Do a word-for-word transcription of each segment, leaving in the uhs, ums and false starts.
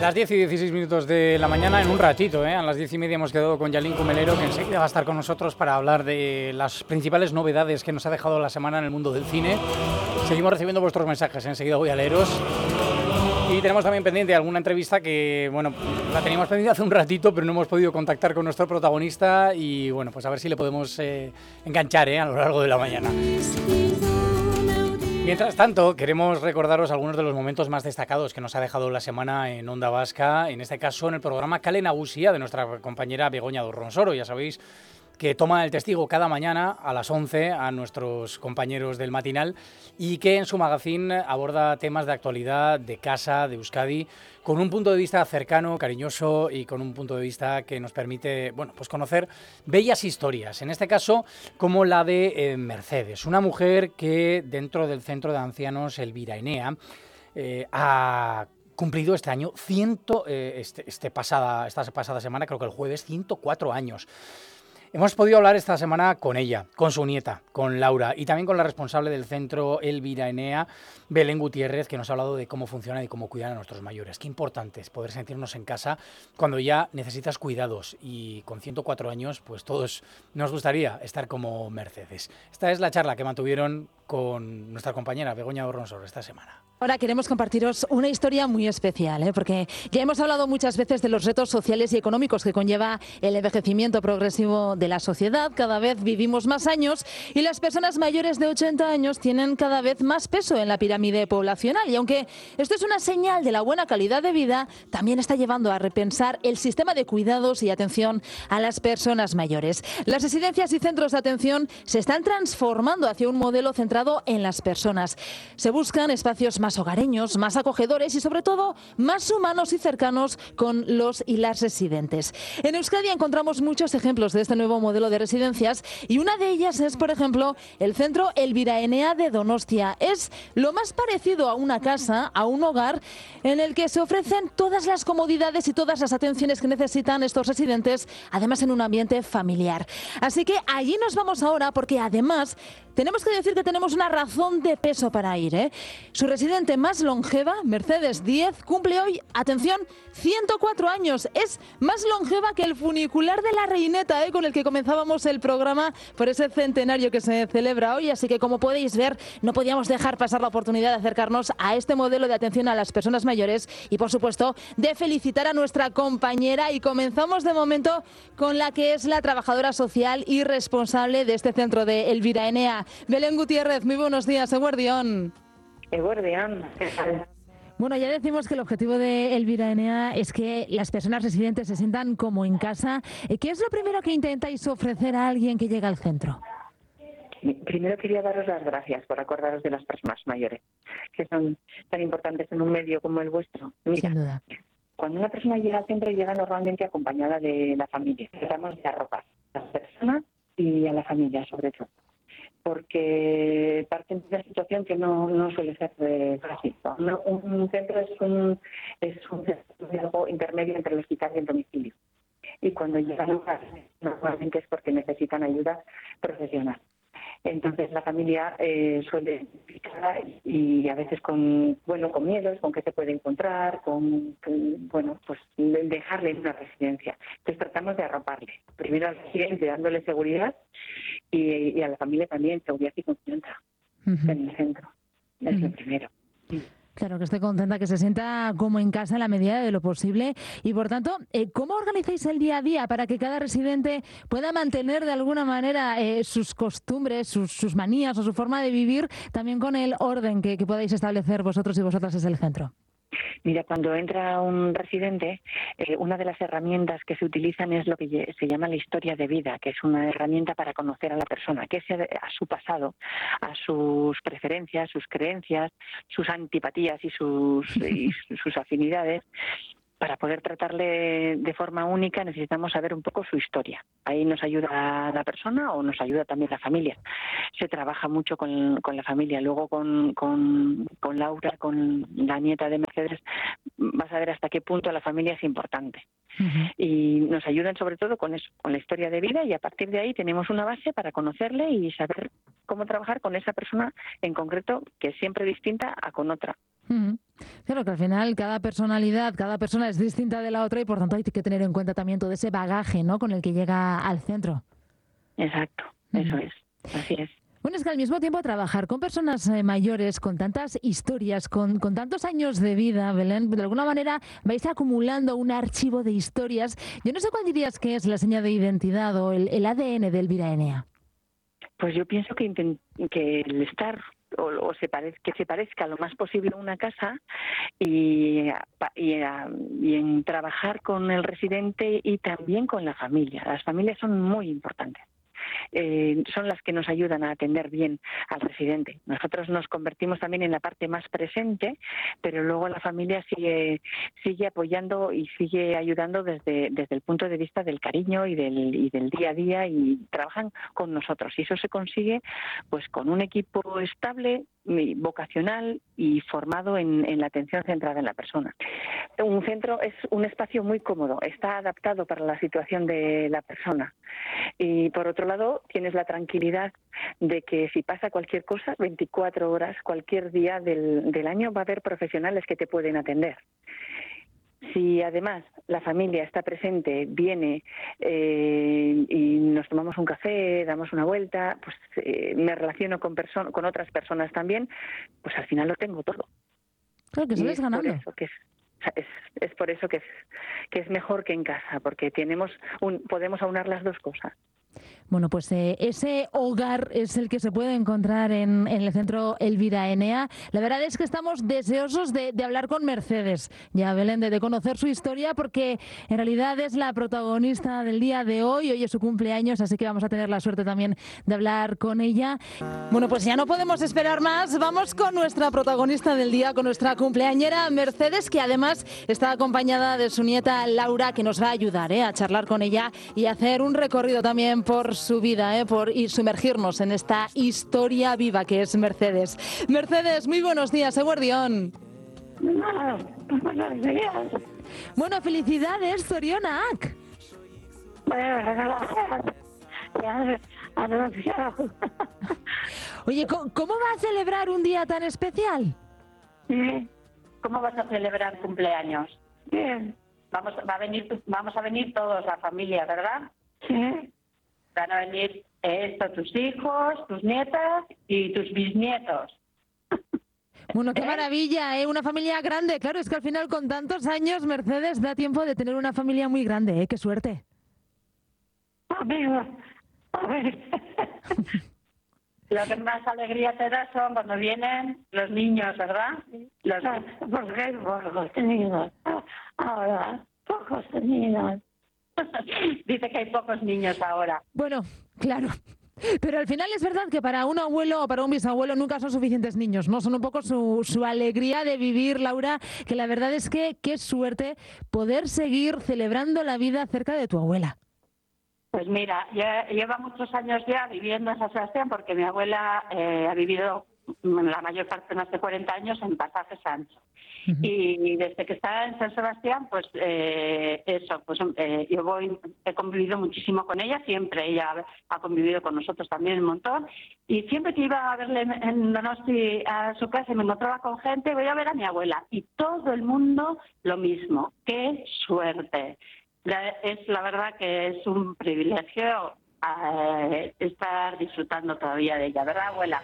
Las diez y dieciséis minutos de la mañana, en un ratito, ¿eh? A las diez y media hemos quedado con Yalín Cumelero, que enseguida va a estar con nosotros para hablar de las principales novedades que nos ha dejado la semana en el mundo del cine. Seguimos recibiendo vuestros mensajes, enseguida voy a leeros. Y tenemos también pendiente alguna entrevista que, bueno, la teníamos pendiente hace un ratito, pero no hemos podido contactar con nuestro protagonista y, bueno, pues a ver si le podemos eh, enganchar ¿eh? a lo largo de la mañana. Mientras tanto, queremos recordaros algunos de los momentos más destacados que nos ha dejado la semana en Onda Vasca, en este caso en el programa Kale Nagusia de nuestra compañera Begoña Dorronsoro. Ya sabéis que toma el testigo cada mañana a las once a nuestros compañeros del matinal y que en su magazine aborda temas de actualidad, de casa, de Euskadi, con un punto de vista cercano, cariñoso y con un punto de vista que nos permite, bueno, pues conocer bellas historias. En este caso, como la de eh, Mercedes, una mujer que dentro del centro de ancianos Elvira Enea eh, ha cumplido este año, ciento, eh, este, este pasada, esta pasada semana, creo que el jueves, ciento cuatro años. Hemos podido hablar esta semana con ella, con su nieta, con Laura, y también con la responsable del centro Elvira Enea, Belén Gutiérrez, que nos ha hablado de cómo funciona y cómo cuidan a nuestros mayores. Qué importante es poder sentirnos en casa cuando ya necesitas cuidados, y con ciento cuatro años, pues todos nos gustaría estar como Mercedes. Esta es la charla que mantuvieron con nuestra compañera Begoña Dorronsoro esta semana. Ahora queremos compartiros una historia muy especial, ¿eh? Porque ya hemos hablado muchas veces de los retos sociales y económicos que conlleva el envejecimiento progresivo de la sociedad. Cada vez vivimos más años y las personas mayores de ochenta años tienen cada vez más peso en la pirámide poblacional. Y aunque esto es una señal de la buena calidad de vida, también está llevando a repensar el sistema de cuidados y atención a las personas mayores. Las residencias y centros de atención se están transformando hacia un modelo centrado en las personas. Se buscan espacios más más hogareños, más acogedores y sobre todo más humanos y cercanos con los y las residentes. En Euskadi encontramos muchos ejemplos de este nuevo modelo de residencias y una de ellas es, por ejemplo, el centro Elvira Enea de Donostia. Es lo más parecido a una casa, a un hogar, en el que se ofrecen todas las comodidades y todas las atenciones que necesitan estos residentes, además en un ambiente familiar. Así que allí nos vamos ahora porque además tenemos que decir que tenemos una razón de peso para ir, ¿eh? Su residente más longeva, Mercedes Díez, cumple hoy, atención, ciento cuatro años. Es más longeva que el funicular de la Reineta, ¿eh? Con el que comenzábamos el programa por ese centenario que se celebra hoy. Así que, como podéis ver, no podíamos dejar pasar la oportunidad de acercarnos a este modelo de atención a las personas mayores y, por supuesto, de felicitar a nuestra compañera. Y comenzamos de momento con la que es la trabajadora social y responsable de este centro de Elvira Enea, Belén Gutiérrez. Muy buenos días, Eguerdión. Eguerdión. Bueno, ya decimos que el objetivo de Elvira Enea es que las personas residentes se sientan como en casa. ¿Qué es lo primero que intentáis ofrecer a alguien que llega al centro? Primero quería daros las gracias por acordaros de las personas mayores, que son tan importantes en un medio como el vuestro. Mira, sin duda. Cuando una persona llega al centro, llega normalmente acompañada de la familia. Tratamos de arropar a las personas y a la familia, sobre todo, porque parten de una situación que no, no suele ser eh, fácil. ¿No? Un centro es un, es un centro intermedio entre el hospital y el domicilio. Y cuando llegan a lugar, normalmente es porque necesitan ayuda profesional. Entonces la familia eh, suele explicar y a veces con bueno con miedos, con qué se puede encontrar, con, con bueno pues dejarle en una residencia. Entonces tratamos de arroparle. Primero al residente dándole seguridad y, y a la familia también seguridad y confianza uh-huh. en el centro. Es uh-huh. lo primero. Claro, que esté contenta, que se sienta como en casa en la medida de lo posible. Y, por tanto, eh, ¿cómo organizáis el día a día para que cada residente pueda mantener de alguna manera eh, sus costumbres, sus, sus manías o su forma de vivir, también con el orden que, que podáis establecer vosotros y vosotras desde el centro? Mira, cuando entra un residente, eh, una de las herramientas que se utilizan es lo que se llama la historia de vida, que es una herramienta para conocer a la persona, que es a su pasado, a sus preferencias, sus creencias, sus antipatías y sus, y sus afinidades. Para poder tratarle de forma única necesitamos saber un poco su historia. Ahí nos ayuda la persona o nos ayuda también la familia. Se trabaja mucho con, con la familia. Luego con, con, con Laura, con la nieta de Mercedes, vas a ver hasta qué punto la familia es importante. Uh-huh. Y nos ayudan sobre todo con eso, con la historia de vida, y a partir de ahí tenemos una base para conocerle y saber cómo trabajar con esa persona en concreto, que es siempre distinta a con otra. Uh-huh. Claro que al final cada personalidad, cada persona es distinta de la otra y por tanto hay que tener en cuenta también todo ese bagaje, ¿no?, con el que llega al centro. Exacto, eso es, así es. Bueno, es que al mismo tiempo trabajar con personas eh, mayores, con tantas historias, con, con tantos años de vida, Belén, de alguna manera vais acumulando un archivo de historias. Yo no sé cuál dirías que es la seña de identidad o el, el A D N de Elvira Enea. Pues yo pienso que, intent- que el estar o, o se parez- que se parezca lo más posible a una casa y, y, y en trabajar con el residente y también con la familia. Las familias son muy importantes. Eh, son las que nos ayudan a atender bien al residente. Nosotros nos convertimos también en la parte más presente, pero luego la familia sigue sigue apoyando y sigue ayudando desde, desde el punto de vista del cariño y del, y del día a día, y trabajan con nosotros. Y eso se consigue pues con un equipo estable, vocacional y formado en, en la atención centrada en la persona. Un centro es un espacio muy cómodo, está adaptado para la situación de la persona. Y por otro lado, tienes la tranquilidad de que si pasa cualquier cosa, veinticuatro horas, cualquier día del, del año, va a haber profesionales que te pueden atender. Si además la familia está presente, viene eh, y nos tomamos un café, damos una vuelta, pues eh, me relaciono con, perso- con otras personas también, pues al final lo tengo todo. Claro que sales ganando. Por eso que es, es, es por eso que es, que es mejor que en casa, porque tenemos un, podemos aunar las dos cosas. Bueno, pues eh, ese hogar es el que se puede encontrar en, en el centro Elvira Enea. La verdad es que estamos deseosos de, de hablar con Mercedes, ya Belén, de, de conocer su historia, porque en realidad es la protagonista del día de hoy. Hoy es su cumpleaños, así que vamos a tener la suerte también de hablar con ella. Bueno, pues ya no podemos esperar más. Vamos con nuestra protagonista del día, con nuestra cumpleañera Mercedes, que además está acompañada de su nieta Laura, que nos va a ayudar eh, a charlar con ella y a hacer un recorrido también por su vida, ¿eh? por ir sumergirnos en esta historia viva que es Mercedes. Mercedes, muy buenos días, eguerdión. No, buenos días. Bueno, felicidades, zorionak. Bueno, gracias. Ya anunciado. Oye, ¿cómo va a celebrar un día tan especial? Sí, ¿Cómo vas a celebrar cumpleaños? bien, Vamos, va a venir, tu- vamos a venir todos, la familia, ¿verdad? sí, Van a venir esto, tus hijos, tus nietas y tus bisnietos. Bueno, qué maravilla, ¿eh? Una familia grande. Claro, es que al final con tantos años, Mercedes, da tiempo de tener una familia muy grande, ¿eh? Qué suerte. amigo, a ver. Lo que más alegría te da son cuando vienen los niños, ¿verdad? Los... Porque hay pocos niños. Ahora, pocos niños. Dice que hay pocos niños ahora. Bueno, claro. Pero al final es verdad que para un abuelo o para un bisabuelo nunca son suficientes niños, ¿no? Son un poco su, su alegría de vivir, Laura, que la verdad es que qué suerte poder seguir celebrando la vida cerca de tu abuela. Pues mira, ya lleva muchos años ya viviendo en San Sebastián porque mi abuela eh, ha vivido la mayor parte, más de cuarenta años, en Pasaje Sancho. Uh-huh. Y desde que está en San Sebastián, pues eh, eso, pues eh, yo voy, he convivido muchísimo con ella, siempre ella ha convivido con nosotros también un montón, y siempre que iba a verle en Donosti a su casa y me encontraba con gente, voy a ver a mi abuela, y todo el mundo lo mismo. ¡Qué suerte! La, es la verdad que es un privilegio eh, estar disfrutando todavía de ella, ¿verdad, abuela?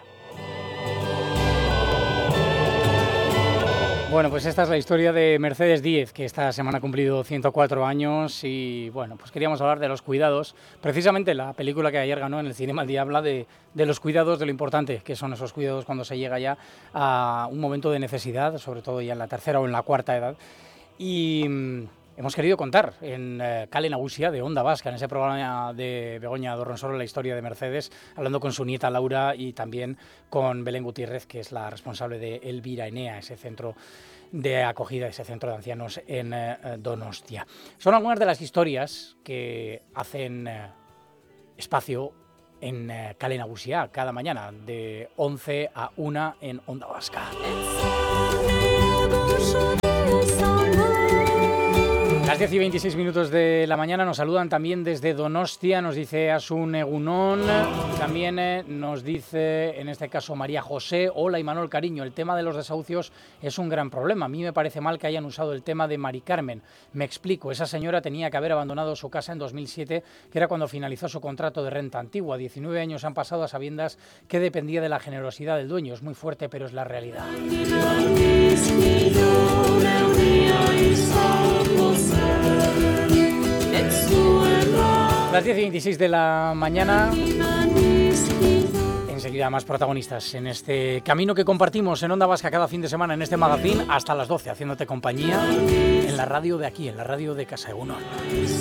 Bueno, pues esta es la historia de Mercedes Díez, que esta semana ha cumplido ciento cuatro años y, bueno, pues queríamos hablar de los cuidados. Precisamente la película que ayer ganó en el Cinema al Día habla de, de los cuidados, de lo importante que son esos cuidados cuando se llega ya a un momento de necesidad, sobre todo ya en la tercera o en la cuarta edad. Y mmm, hemos querido contar en eh, Kale Nagusia de Onda Vasca, en ese programa de Begoña Dorronsoro, la historia de Mercedes, hablando con su nieta Laura y también con Belén Gutiérrez, que es la responsable de Elvira Enea, ese centro de acogida, ese centro de ancianos en eh, Donostia. Son algunas de las historias que hacen eh, espacio en eh, Kale Nagusia cada mañana, de once a una en Onda Vasca. Las diez y veintiséis minutos de la mañana nos saludan también desde Donostia, nos dice Asun Egunon, también eh, nos dice en este caso María José, hola Imanol cariño, el tema de los desahucios es un gran problema, a mí me parece mal que hayan usado el tema de Mari Carmen, me explico, esa señora tenía que haber abandonado su casa en dos mil siete, que era cuando finalizó su contrato de renta antigua, diecinueve años han pasado a sabiendas que dependía de la generosidad del dueño, es muy fuerte pero es la realidad. Las diez y veintiséis de la mañana, enseguida más protagonistas en este camino que compartimos en Onda Vasca cada fin de semana en este magazine hasta las doce, haciéndote compañía en la radio de aquí, en la radio de Casa Egunon.